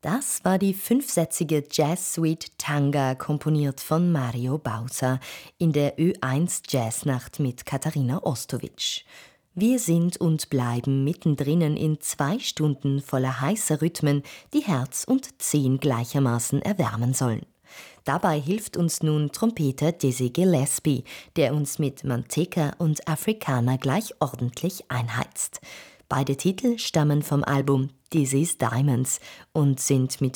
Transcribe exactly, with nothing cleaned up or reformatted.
Das war die fünfsätzige Jazz-Suite Tanga, komponiert von Mario Bauza, in der Ö eins Jazznacht mit Katharina Ostowitsch. Wir sind und bleiben mittendrin in zwei Stunden voller heißer Rhythmen, die Herz und Zehen gleichermaßen erwärmen sollen. Dabei hilft uns nun Trompeter Dizzy Gillespie, der uns mit Manteca und Africana gleich ordentlich einheizt. Beide Titel stammen vom Album Dizzy's Diamonds und sind mit